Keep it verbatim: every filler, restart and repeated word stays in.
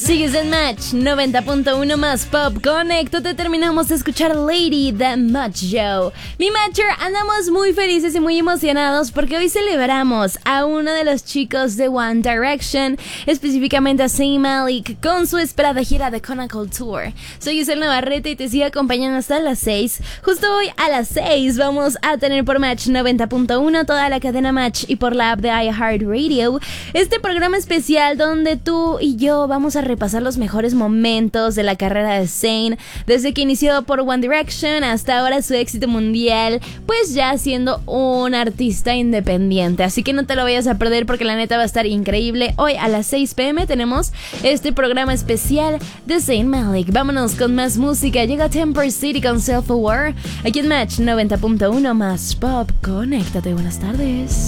Sigues en Match noventa punto uno más Pop. Conéctate, terminamos de escuchar Lady The Match Show. Mi Matcher, andamos muy felices y muy emocionados porque hoy celebramos a uno de los chicos de One Direction, específicamente a Zayn Malik, con su esperada gira de Chronicle Tour. Soy Isel Navarrete y te sigo acompañando hasta las seis. Justo hoy a las seis vamos a tener por Match noventa punto uno, toda la cadena Match y por la app de iHeartRadio, este programa especial donde tú y yo vamos a repasar los mejores momentos de la carrera de Zayn, desde que inició por One Direction hasta ahora su éxito mundial, pues ya siendo un artista independiente. Así que no te lo vayas a perder porque la neta va a estar increíble. Hoy a las seis pm tenemos este programa especial de Zayn Malik. Vámonos con más música. Llega Temper City con Self Aware aquí en Match noventa punto uno más Pop. Conéctate, buenas tardes.